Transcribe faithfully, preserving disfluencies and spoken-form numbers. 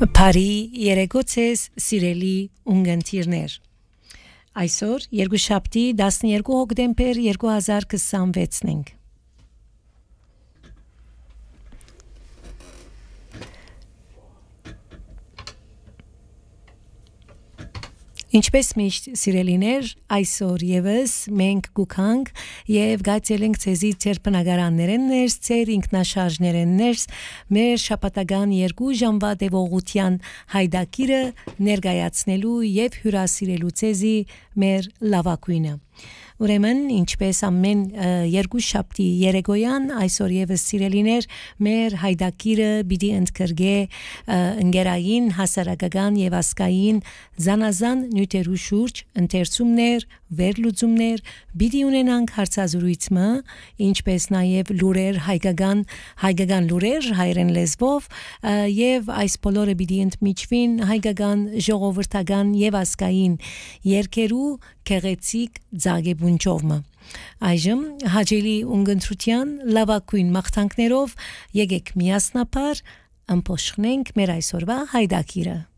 Բարի երեկո ցես սիրելի ունգընտիրներ։ Այսօր երկուշաբթի տասներկու հոկտեմբեր երկու հազար քսանվեցն ենք։ Ինչպես միշտ սիրելիներ, այսօր եւս մենք գուքանք եւ գացել ենք ցեզի ծեր բնակարաններեն ներս, ծեր ինքնաշարժներեն ներս, մեր շաբաթական երկու ժամվա դեպողության հայդակիրը ներկայացնելու եւ հյուրասիրելու ցեզի մեր լավագույնը։ Ուրեմն, ինչպես ամեն երկուշաբթի երեկոյան, այսօր եւս սիրելիներ, մեր հայդակիրը պիտի ընդգրկե ընկերային, հասարակական եւ ազգային զանազան նյութերու շուրջ ընթերցումներ, վերլուծումներ, պիտի ունենանք հարցազրույցը, ինչպես նաեւ լուրեր հայկական, հայկական լուրեր հայերեն լեզվով եւ այս բոլորը պիտի ընդմիջվին հայկական, ժողովրդական եւ ազգային երգերու գեղեցիկ ձագեբունչովը։ Այժմ հաջելի ունգընտրության լավագույն մաղթանքներով եկեք միասնապար ըմփոշխնենք մեր այսօրվա հայդակիրը։